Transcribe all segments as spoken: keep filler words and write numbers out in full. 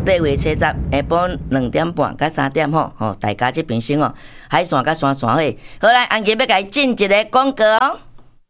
八月七十下晡两点半到三点吼，吼大家这边先哦，海线甲山线会。好来，安吉要甲伊进一个广告哦。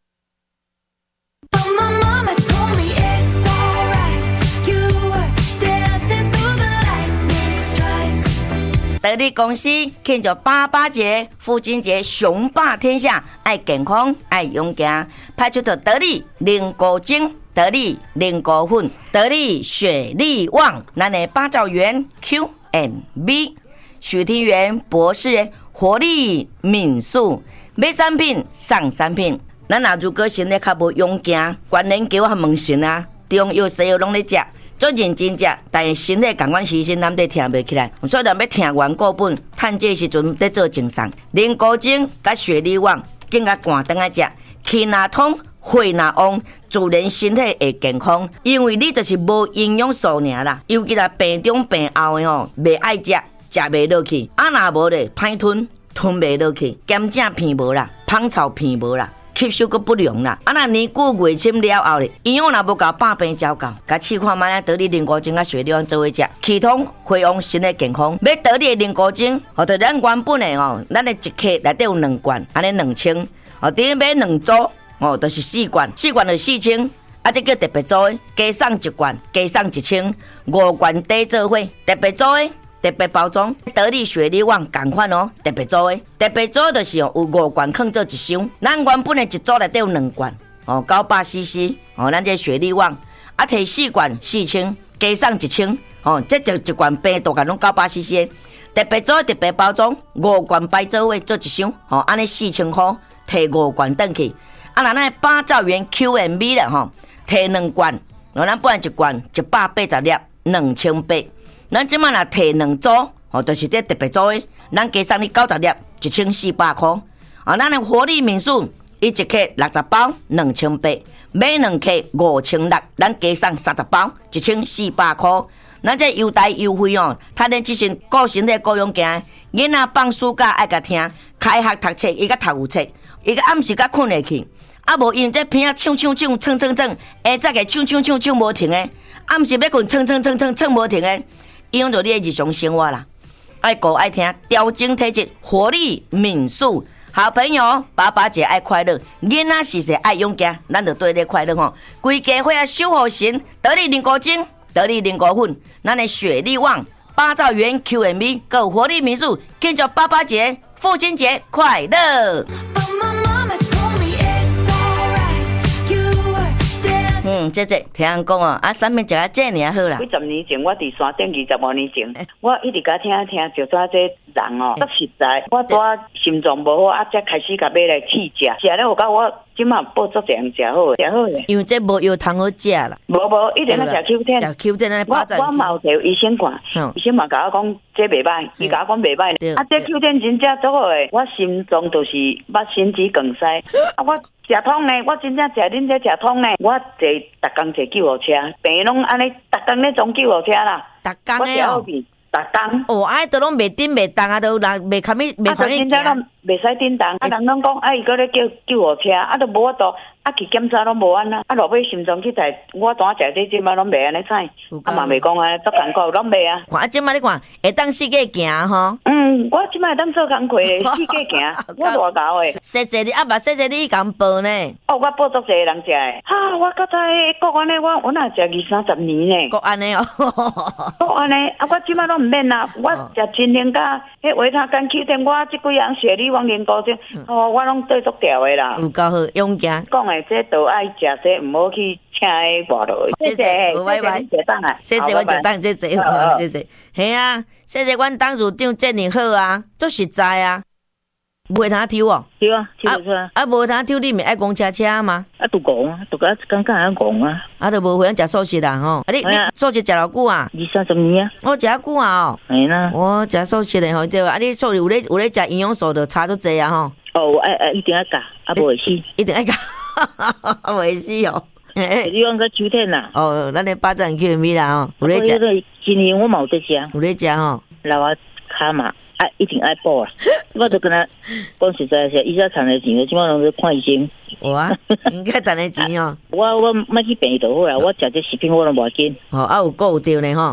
得力公司庆祝八八节、父亲节，雄霸天下，爱健康，爱勇敢，派出的得力零果精、得力零果粉、得力雪力旺，咱的八兆元 Q and B， 许庭元博士活力敏素，买产品送产品。咱若如果身体较无勇敢，关联球和问神啊，中药西药拢咧食。做认真食，但是身体感官牺牲，咱得听袂起来。所以咱要听完过本，趁这时阵得做精送。零古精甲雪力旺，更加寒顿来食，气若通，血若旺，自然身体会健康。因为你就是无营养素尔啦，尤其là病中病后的吼，袂爱食，食袂落去，啊若无咧，歹吞，吞袂落去，咸正片无啦，芳草片无啦。吸收阁不良啦，啊那年久月深了后咧，营养若无够，百病照到。甲试看卖咱得力零古精甲雪力旺做伙食，气通血旺，身体健康。买得力的零古精，或者咱原本的哦，咱的一克内底有两罐，安尼两千，哦，等于买两组，哦，就是四罐，四罐就四千。啊，这叫特别组的，加送一罐，加送一千，五罐底做伙，特别组的。特别包装，得力雪力旺同款哦，特别组的，特别组就是哦有五罐放做一箱，咱原本的一组内底有两罐哦，九百 C C 哦，咱这雪力旺啊，摕四罐四千，加送一千哦，这就一罐病毒甲拢九百 C C， 特别组特别包装，五罐摆做位做一箱哦，安尼四千块，摕五罐转去，啊，那咱八兆元 Q and B 啦吼，摕两罐，哦，咱本来一罐一百八十粒，两千八。咱即摆若摕两组，哦，就是这特别组的，咱加送你九十粒，一千四百块。啊，咱的活力敏素，伊一克六十包，两千八，买两克五千六，咱加送三十包，一千四百块。咱这优待优惠哦，他连即阵顾身体顾勇敢，囡仔放暑假爱甲听，开学读册伊甲读有册，伊甲暗时甲困下去。啊，无因这片啊唱唱唱唱唱唱，下早个唱唱唱唱无停的，暗时要困唱唱唱唱唱无停的。影响到你的日常生活啦，爱顾爱听，调整体质，活力敏素。好朋友，爸爸节爱快乐，囡仔时时爱勇敢，咱就对你快乐吼。规家伙啊守护神，得力零古精，得力零古粉，咱的雪力旺，八兆元 Q and B， 够活力敏素，庆祝爸爸节、父亲节快乐。嗯，姐姐听人讲哦，啊，产品食啊这尔好啦。 几十年前，我伫山顶二十五年前，我一直甲听听，就抓这人哦，足实在。我拄心脏无好，啊，才开始甲买来试食，食了有甲我即马报足这样食好诶，食好诶。 因为这无药通好食啦。 无无，一定要食 Q 天。 食 Q 天咱我我嘛有找医生看，医生嘛甲我讲这袂歹，伊甲我讲袂歹。啊，这 Q 天真正足好诶，我心脏就是捌心肌梗塞，啊我。食通呢，我真正食恁这食通呢，我坐逐工坐救护车，病拢安尼逐工咧装救护车啦， 逐工咧哦， 逐工。 哦，啊，都拢袂顶袂动啊，都人袂堪咪袂堪伊行。啊，真正拢袂使顶动，啊，人拢讲，啊，伊搁咧叫救护车，啊，都无法度，啊，去检查拢无安啦，啊，落尾心脏去在，我当食这即摆拢袂安尼菜，啊嘛袂讲啊，足艰苦拢袂啊。 看啊，即摆你看，会当四界行吼。 嗯，我即摆当做工课咧，四界行，我偌高诶。 谢谢你，啊嘛谢谢你共报呢。 哦，我报足侪人食诶，哈，我较早国安尼，我我若食二三十年呢。 国安尼哦。 国安尼，啊，我即摆拢毋免啦，我食真灵甲迄维他干 Q 天，我即几样雪力旺零古精，哦，我拢对足调诶啦。 有够好，勇敢。 讲诶，这都爱食这，毋好去请迄外头。 谢谢，拜拜。 谢谢啊， 谢谢我就当谢谢，谢谢。系啊，谢谢阮董事长这么好啊，足实在啊。袂通抽哦， 抽啊，抽出来。 啊，无通抽，你咪爱讲车车吗？ 啊，都讲啊，都讲刚刚爱讲啊。 啊，都无会晓食素食啦吼。啊，你你素食食偌久啊？ 二三十年啊。 我食啊久啊哦。 系啦。 我食素食的吼，对啊，你素有咧有咧食营养素，就差足济啊吼。 哦，爱爱一定要教，啊无会死。 一定爱教，啊会死哦。 你讲个秋天啦。 哦，咱咧巴掌去咪啦吼，有咧食。 今年我冇得食。 有咧食吼。 老啊卡嘛。爱一定爱补啊！我就跟他讲实在是，伊才赚的钱，即摆拢是看医生。 有啊，应该赚的钱哦。 我我莫去病就好啦，我食这食品我拢无要紧。 哦，啊有够有对呢吼。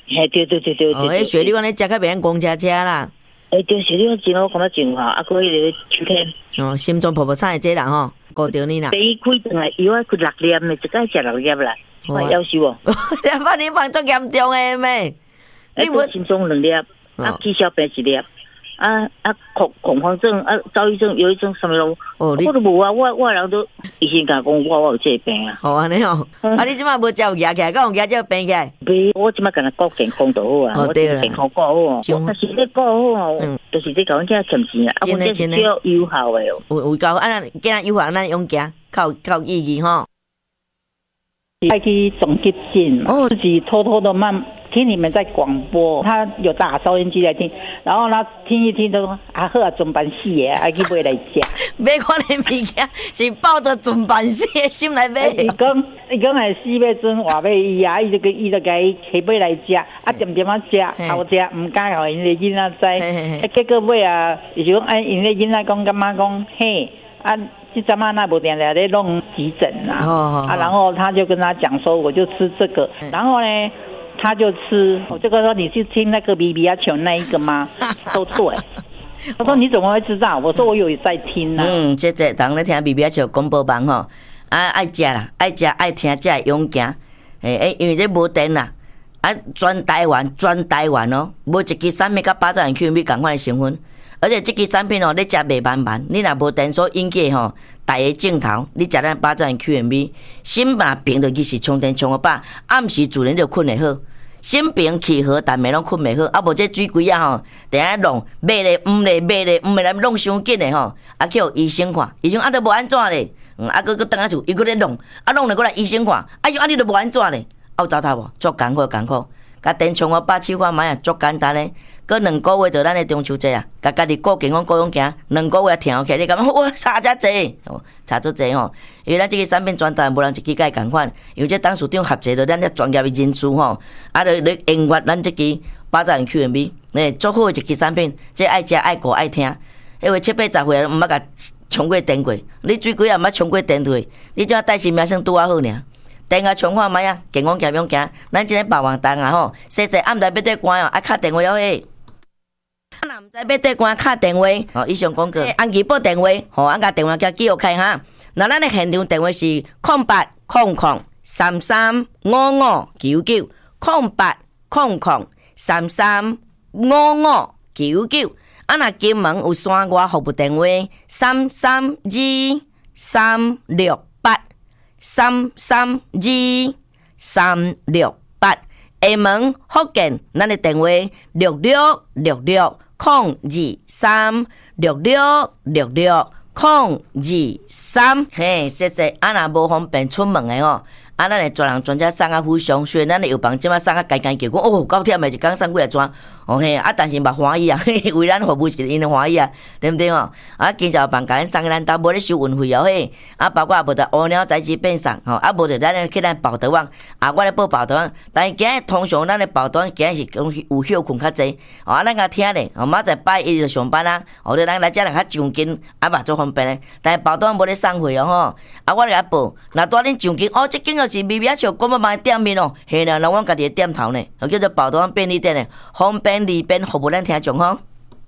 嘿，对对对对对。 哦，迄雪梨我咧食较免公车车啦。 诶，对，雪梨我真好，感觉真好，啊，佮迄个秋天。 哦，心中泡泡菜的这人吼，顾着你啦。 第一开顿来，伊我开六粒的，一个食六粒啦，我夭寿哦。 两百年放足严重诶妹， 你无心中两粒，啊，至少病一粒。啊啊恐恐慌症啊，躁郁症、忧郁症什么咯？哦，我都无啊，我我人都医生甲讲我我有这病啊。 好安尼哦，啊你即摆无照牙起来，讲有牙照病起来？ 袂，我即摆干那顾健康就好啊。哦对啦，健康顾好哦。但是你顾好哦，就是你讲这欠钱啊，啊我这是叫有效的哦。 有有够啊，咱今仔有效，咱用行，较较意义吼。 爱去总结信，自己偷偷的慢听你们在广播，他有打收音机来听，然后呢听一听都说啊好啊，准办死的，爱去买来食。 买款的物件是抱着准办死的心来买。 伊讲伊讲系四月阵话买伊啊，伊就个伊就甲伊去买来食，啊点点啊食，好食，唔敢互因个囡仔知。啊结果尾啊，伊就讲哎，因个囡仔讲感觉讲嘿啊。这阵嘛那不点来在弄急诊啊，哦、啊，然后他就跟他讲说，我就吃这个，嗯、然后呢，他就吃，我就跟他说你去听那个 B B 啊球那一个吗？都对。他说你怎么会知道？我说我有在听啊。 嗯，这这当咧听 B B 啊球广播网吼，啊爱食啦，爱食爱听，才会勇行。诶诶，因为这无电啦，啊全台湾全台湾哦，无一支产品甲八十元 Q M B 同款的成分。而且这支产品哦，你食袂慢慢，你若无电所引起吼，大个镜头，你食咱八十元 Q M B， 心嘛平就其实充电充个饱，暗时自然就困会好，心平气和，但袂拢困袂好，啊无这水鬼啊吼，定下弄买咧唔咧买咧唔咧弄伤紧咧吼，啊去互医生看，医生啊都无安怎咧，嗯啊佮佮等下厝，伊佮咧弄，啊弄咧佮来医生看，哎呦啊你都无安怎咧，啊有糟蹋无？足艰苦艰苦，甲电充个饱手看卖啊，足简单咧。过两个月就咱的中秋节啊，甲家己顾健康顾勇行，两个月听起来，你感觉哇差遮济，差足济吼。因为咱这个产品全台无人一支甲伊共款，因为这董事长合作着咱这专业的人士吼，啊，咧咧研发咱这支八十元 Q M B， 诶，足好的一支产品，这爱食爱顾爱听。因为七八十岁毋捌甲充过电过，你水鬼也毋捌充过电过，你只带性命算拄啊好尔。电话充看卖啊，健康行勇行，咱这个百万单啊吼，细细暗时要对关哦，爱敲电话哟嘿。啊，若毋知要对关敲电话，哦，以上讲过，按基报电话，吼，按甲电话叫记录开哈。那咱的现场电话是空八空空三三五五九九，空八空空三三五五九九。啊，若金门有线外服务电话三三二三六八三三二三六八。厦门福建，咱的电话六六六六空二三六六六六空二三。嘿，谢谢。啊，若无方便出门的哦，啊，咱会专人专车送啊府上，虽然咱的药房即马送啊间间叫讲哦，高铁的一工送几啊转，哦嘿，啊，但是嘛欢喜啊，为咱服务是因的欢喜啊，对不对哦？啊，经销房甲咱送咱兜无咧收运费哦嘿，啊，包括无得乌鸟材质变送吼，啊，无得咱咧去咱报道网，啊，我咧报报道网，但是今日通常咱咧报道网今日是讲有休困较济，哦，啊，咱甲听咧，哦，明仔载拜一就上班啊，哦，对，咱来遮来较上紧，啊嘛做方便咧，但是报道网无咧送费哦吼，啊，我来报，若带恁上紧，哦，这间就是微微笑广播网的店面哦，嘿啦，咱阮家己的店头呢，叫做报道网便利店咧，方便利便服务咱听众吼。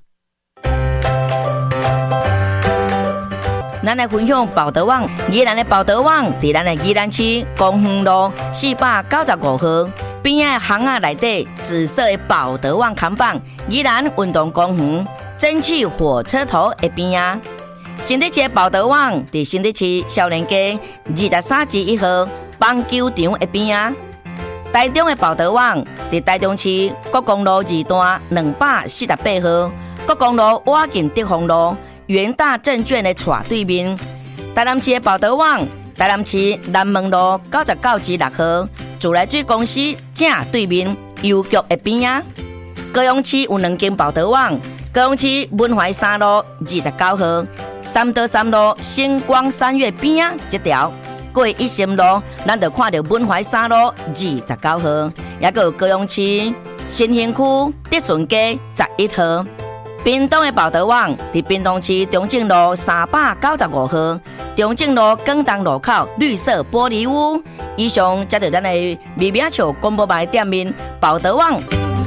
咱来分享报德网，宜兰的报德网伫咱的宜兰市公园路四百九十五号边仔巷仔内底紫色的报德网看板，宜兰运动公园蒸汽火车头的边仔。新德市的报德网伫新德市少年街二十三至一号棒球场的边仔。台中的报德网伫台中市国公路二段两百四十八号，国公路瓦近德丰路元大证券的斜对面。台南市的报德网，台南市南门路九十九至六号，自来水公司正对面邮局的边仔。高雄市有两间报德网，高雄市文怀三路二十九号，三德三路星光三月边仔这条。过一心路，咱就看到文怀三路二十九号，也个有高雄市新兴区德顺街十一号。 屏东的宝德网伫屏东市中正路三百九十五号，中正路广东路口绿色玻璃屋。以上接到咱的微名笑广播牌店面宝德网。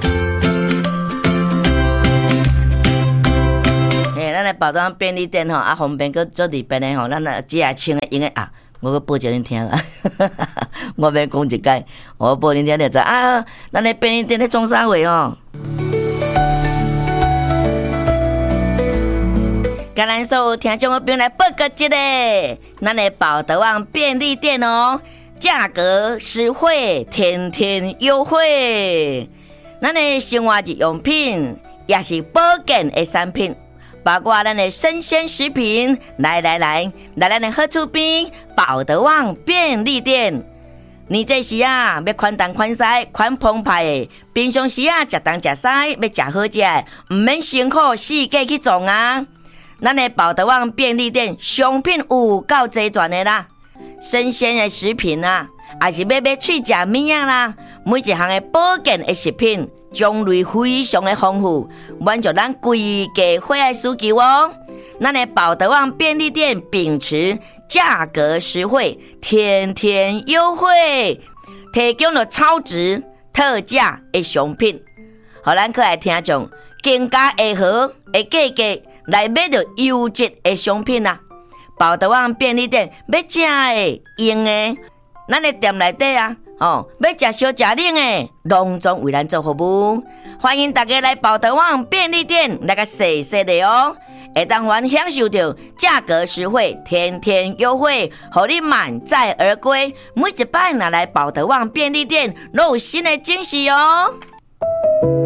诶，咱的宝德网便利店吼，啊方便搁做里边的吼，咱啊只爱清的用的啊，我搁报一恁听啊，我免讲一解，我报恁听就知啊。咱的便利店咧中山位哦。甲咱所有听众朋友来报告一个，咱的宝德旺便利店哦，价格实惠，天天优惠。咱的生活日用品也是保健的产品，包括咱的生鲜食品。来来来，来咱的好厝边宝德旺便利店。你这时啊，要款东款西、款澎湃的，平常时啊，食东食西，要食好食的，唔免辛苦四界去撞啊。咱的宝德旺便利店商品有够齐全的啦，生鲜的食品啊，也是要买去食物啊啦，每一项的保健的食品种类非常的丰富，满足咱规家伙的需求哦。咱的宝德旺便利店秉持价格实惠、天天优惠，提供了超值特价的商品，互咱可爱听众更加会好的价格。来买到优质的商品啊！宝德旺便利店要食的、用的，咱的店内底啊，哦，要食小食冷的，隆重为咱做服务。欢迎大家来宝德旺便利店来个细细的哦，会当还享受到价格实惠、天天优惠，互你满载而归。每一摆拿来宝德旺便利店，都有新的惊喜哦。